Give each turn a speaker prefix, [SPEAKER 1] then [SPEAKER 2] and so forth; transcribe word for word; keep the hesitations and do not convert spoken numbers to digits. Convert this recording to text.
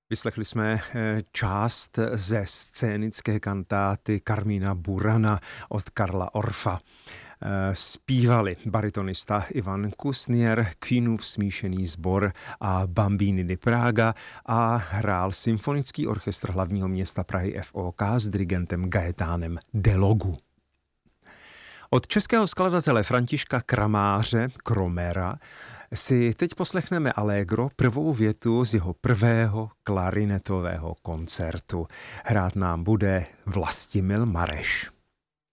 [SPEAKER 1] Vyslechli jsme část ze scénické kantáty Carmína Burana od Karla Orfa. Zpívali baritonista Ivan Kusnier, Queenův smíšený sbor a Bambini di Praga a hrál Symfonický orchestr hlavního města Prahy F O K s dirigentem Gaetánem Delogu. Od českého skladatele Františka Kramáře, Kromera, si teď poslechneme allegro, prvou větu z jeho prvého klarinetového koncertu. Hrát nám bude Vlastimil Mareš.